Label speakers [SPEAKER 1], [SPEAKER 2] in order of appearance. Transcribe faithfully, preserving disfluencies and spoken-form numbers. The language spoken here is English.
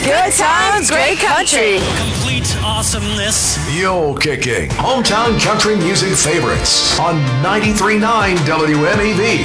[SPEAKER 1] Good times, great country.
[SPEAKER 2] Complete awesomeness.
[SPEAKER 3] Mule Kicking. Hometown country music favorites on ninety-three point nine W M E V.